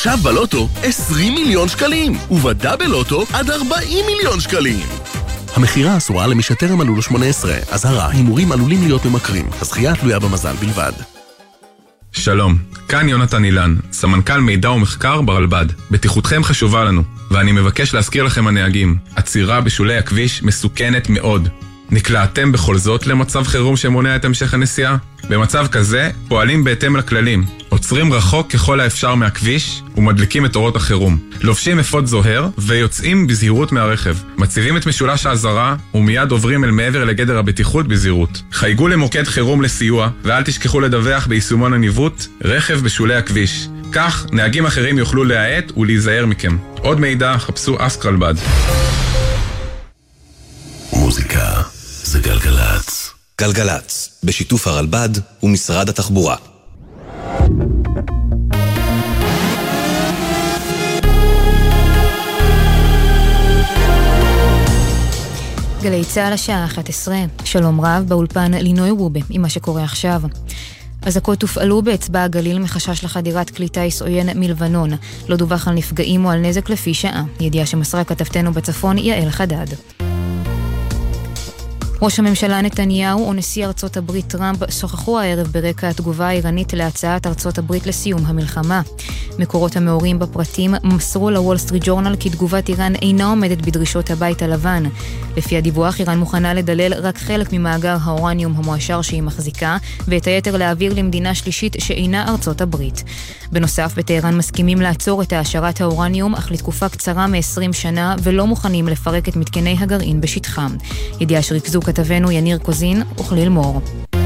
עכשיו בלוטו 20 מיליון שקלים, ובדאבל לוטו עד 40 מיליון שקלים. המחירה אסורה למי שטרם מלאו לו 18. אזהרה, הימורים עלולים להיות ממכרים. הזכייה תלויה במזל בלבד. שלום, כאן יונתן אילן, סמנכ"ל מידע ומחקר ברלב"ד. בטיחותכם חשובה לנו, ואני מבקש להזכיר לכם הנהגים, עצירה בשולי הכביש מסוכנת מאוד. נקלעתם בכל זאת למצב חירום שמונע את המשך הנסיעה? במצב כזה פועלים בהתאם לכללים, עוצרים רחוק ככל האפשר מהכביש ומדליקים את אורות החירום, לובשים אפוד זוהר ויוצאים בזהירות מהרכב, מציבים את משולש האזהרה ומיד עוברים אל מעבר לגדר הבטיחות בזהירות. חייגו למוקד חירום לסיוע ואל תשכחו לדווח ביישומון הניווט רכב בשולי הכביש. כך נהגים אחרים יוכלו להאט ולהיזהר מכם. עוד מידע חפשו אסק רלב"ד. מוזיקה זה גלגלץ. גלגלץ, בשיתוף הרלב"ד ומשרד התחבורה. גלי צהל השעה 11. שלום רב, באולפן לינוי וובה עם מה שקורה עכשיו. אזעקות הופעלו באצבע הגליל מחשש לחדירת כלי טיס עוין מלבנון. לא דווח על נפגעים או על נזק לפי שעה. ידיעה שמסרה כתבתנו בצפון יעל חדד. ראש הממשלה נתניהו ונשיא ארצות הברית טראמפ שוחחו הערב ברקע התגובה האיראנית להצעת ארצות הברית לסיום המלחמה. מקורות המעורים בפרטים מסרו לוול סטריט ג'ורנל כי תגובת איראן אינה עומדת בדרישות הבית הלבן. לפי הדיווח, איראן מוכנה לדלל רק חלק ממאגר האורניום המועשר שהיא מחזיקה, ואת היתר להעביר למדינה שלישית שאינה ארצות הברית. בנוסף, בטהרן מסכימים לעצור את העשרת האורניום, אך לתקופה קצרה מ-20 שנה, ולא מוכנים לפרק את מתקני הגרעין בשטחם. ידיעה שריכזו כתבנו יניר קוזין וכליל מור.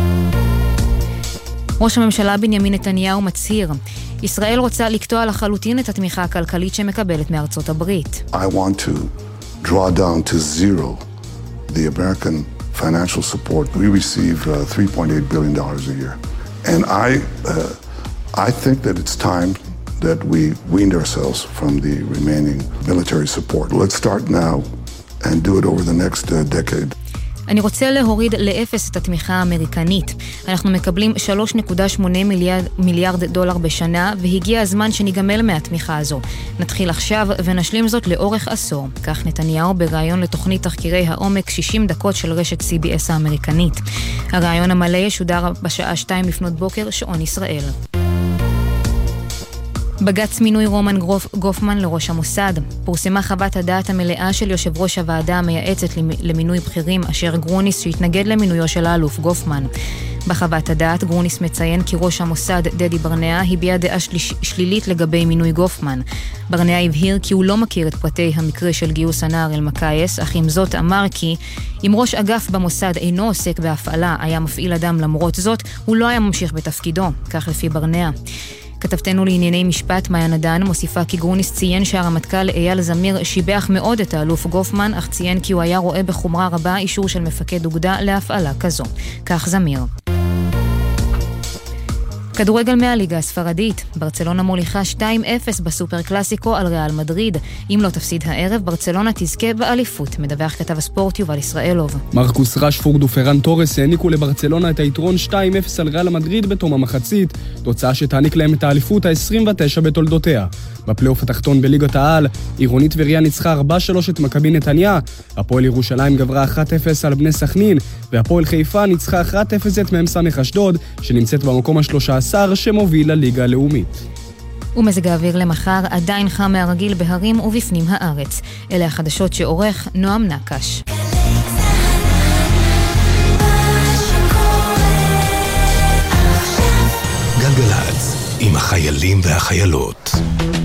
ראש הממשלה בנימין נתניהו מצהיר, ישראל רוצה לקטוע לחלוטין את התמיכה הכלכלית שמקבלת מארצות הברית. I want to draw down to zero the American financial support. We receive $3.8 billion a year. And I think that it's time that we weaned ourselves from the remaining military support. Let's start now and do it over the next decade. אני רוצה להוריד לאפס את התמיכה האמריקנית. אנחנו מקבלים 3.8 מיליארד דולר בשנה, והגיע הזמן שניגמל מהתמיכה הזו. נתחיל עכשיו ונשלים זאת לאורך עשור. כך נתניהו בראיון לתוכנית תחקירי העומק 60 דקות של רשת CBS האמריקנית. הראיון המלא ישודר בשעה 2 לפנות בוקר, שעון ישראל. בג"ץ מינוי רומן גופמן לראש המוסד. פורסמה חוות הדעת המלאה של יושב ראש הוועדה המייעצת למינוי בכירים אשר גרוניס שהתנגד למינויו של האלוף גופמן. בחוות הדעת גרוניס מציין כי ראש המוסד דדי ברנע הביע דעה שלילית לגבי מינוי גופמן. ברנע הבהיר כי הוא לא מכיר את פרטי המקרה של גיוס הנער אל מקייס, אך עם זאת אמר כי אם ראש אגף במוסד אינו עוסק בהפעלה היה מפעיל אדם למרות זאת, הוא לא היה ממשיך בתפקידו, כך לפי ברנע. כתבתנו לענייני משפט מאיה נדן מוסיפה כי גרוניס ציין שהרמטכ"ל אייל זמיר שיבח מאוד את האלוף גופמן, אך ציין כי הוא היה רואה בחומרה רבה אישור של מפקד אוגדה להפעלה כזו. כך זמיר. כדורגל מהליגה הספרדית. ברצלונה מוליכה 2-0 בסופר קלאסיקו על ריאל מדריד. אם לא תפסיד הערב, ברצלונה תזכה באליפות. מדווח כתב הספורט יובל ישראלוב. מרקוס רשפורד ופרן טורס העניקו לברצלונה את היתרון 2-0 על ריאל מדריד בתום המחצית, תוצאה שתעניק להם את האליפות ה-29 בתולדותיה. בפלייאוף התחתון בליגת העל, עירונית וריאן ניצחה 4-3 את מכבי נתניה, הפועל ירושלים גברה 1-0 על בני סכנין, והפועל חיפה ניצחה 1-0 את מ"ס אשדוד, שנמצאת במקום ה-13 שמוביל לליגה הלאומית. ומזג האוויר למחר עדיין חם מהרגיל בהרים ובפנים הארץ. אלה החדשות שעורך נועם נקש. גלגלץ עם החיילים והחיילות.